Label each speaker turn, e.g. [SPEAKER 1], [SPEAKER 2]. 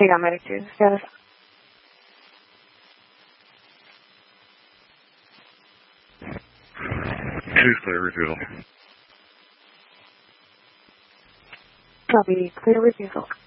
[SPEAKER 1] Dígame, ¿qué es?
[SPEAKER 2] Please play refusal.
[SPEAKER 1] Copy, clear refusal.